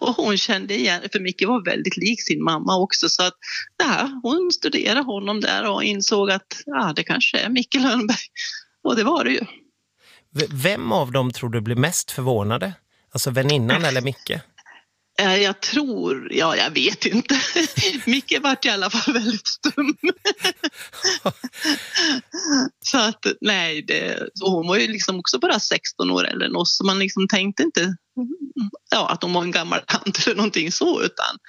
Och hon kände igen, för Micke var väldigt lik sin mamma också, så att hon studerade honom där och insåg att det kanske är Micke Lönnberg. Och det var det ju. Vem av dem tror du blir mest förvånade? Alltså väninnan eller Micke? Jag tror, jag vet inte. Micke var i alla fall väldigt stum. Så att nej, hon var ju liksom också bara 16 år eller något, så man liksom tänkte inte att hon var en gammal tant eller någonting så, utan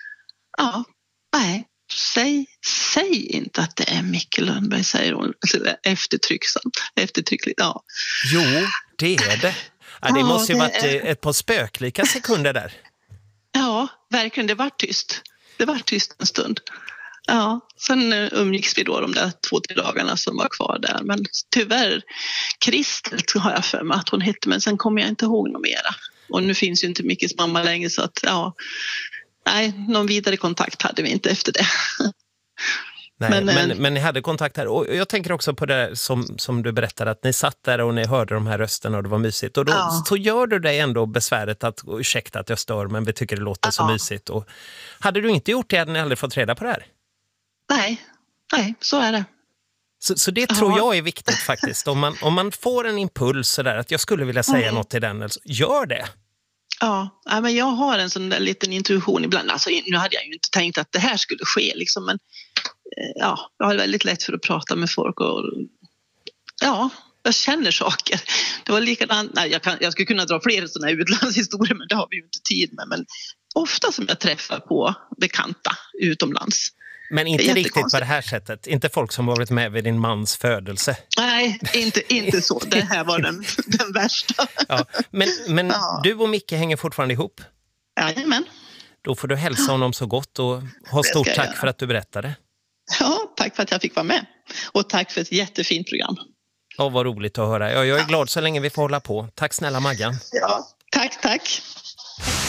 nej, säg inte att det är Micke Lönnberg, säger hon eftertryckligt. Jo, det är det. Det måste ju varit ett par spöklika sekunder där. Ja, verkligen. Det var tyst. Det var tyst en stund. Ja, sen umgicks vi då de där 2-3 dagarna som var kvar där. Men tyvärr, Kristel har jag för mig att hon hette, men sen kommer jag inte ihåg något mera. Och nu finns ju inte Mickes mamma längre, så att nej, någon vidare kontakt hade vi inte efter det. Nej, men ni hade kontakt här. Och jag tänker också på det som du berättade, att ni satt där och ni hörde de här rösterna och det var mysigt. Och då så gör du dig ändå besväret att ursäkta att jag stör, men vi tycker det låter så mysigt. Och hade du inte gjort det hade ni aldrig fått reda på det här? Nej, så är det. Så det tror jag är viktigt faktiskt. Om man får en impuls så där att jag skulle vilja säga något till den, alltså, gör det. Ja, men jag har en sån där liten intuition ibland. Alltså, nu hade jag ju inte tänkt att det här skulle ske liksom, men jag har väldigt lätt för att prata med folk och jag känner saker. Det var likadant, jag skulle kunna dra fler sådana utlandshistorier, men det har vi ju inte tid med. Men ofta som jag träffar på bekanta utomlands. Men inte riktigt på det här sättet. Inte folk som varit med vid din mans födelse. Nej, inte så. Det här var den värsta. Men du och Micke hänger fortfarande ihop? Jajamän. Då får du hälsa honom så gott och ha stort tack för att du berättade. Ja, tack för att jag fick vara med. Och tack för ett jättefint program. Ja, vad roligt att höra. Jag är glad så länge vi får hålla på. Tack snälla Maggan. Ja, tack.